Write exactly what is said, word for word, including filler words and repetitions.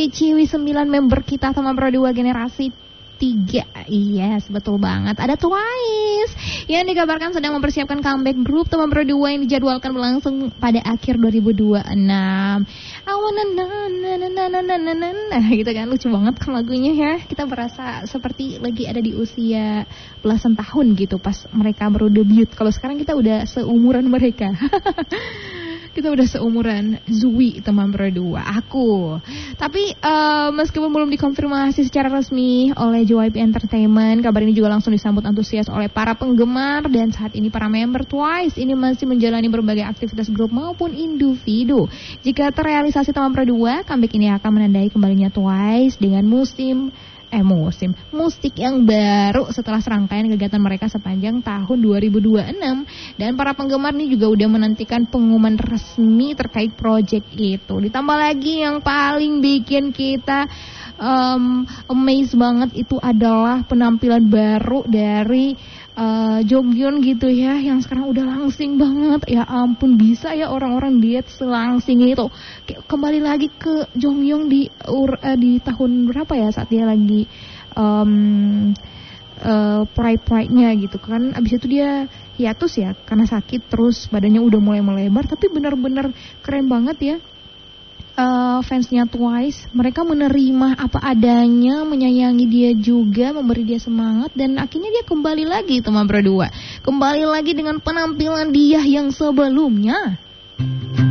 ciwi-ciwi sembilan member kita teman Pro dua generasi tiga. Yes, betul banget. Ada Twice yang dikabarkan sedang mempersiapkan comeback grup teman Pro dua yang dijadwalkan berlangsung pada akhir dua ribu dua puluh enam. I wanna na na na na na na na na gitu kan, lucu banget kan lagunya ya. Kita berasa seperti lagi ada di usia belasan tahun gitu pas mereka baru debut. Kalau sekarang kita udah seumuran mereka. Kita udah seumuran Zui teman Pro dua, aku. Tapi uh, meskipun belum dikonfirmasi secara resmi oleh J Y P Entertainment, kabar ini juga langsung disambut antusias oleh para penggemar. Dan saat ini para member Twice ini masih menjalani berbagai aktivitas grup maupun individu. Jika terrealisasi teman Pro dua, comeback ini akan menandai kembalinya Twice dengan musim Eh musim musik yang baru setelah serangkaian kegiatan mereka sepanjang tahun dua ribu dua puluh enam. Dan para penggemar ini juga udah menantikan pengumuman resmi terkait project itu. Ditambah lagi yang paling bikin kita um, amazed banget itu adalah penampilan baru dari Uh, Jonghyun gitu ya, yang sekarang udah langsing banget. Ya ampun, bisa ya orang-orang diet selangsing itu. Kembali lagi ke Jonghyun di uh, di tahun berapa ya, saat dia lagi um, uh, pride-pride-nya gitu kan. Abis itu dia hiatus ya karena sakit, terus badannya udah mulai melebar. Tapi benar-benar keren banget ya. Uh, fansnya Twice, mereka menerima apa adanya, menyayangi dia juga, memberi dia semangat, dan akhirnya dia kembali lagi teman Pro dua, kembali lagi dengan penampilan dia yang sebelumnya.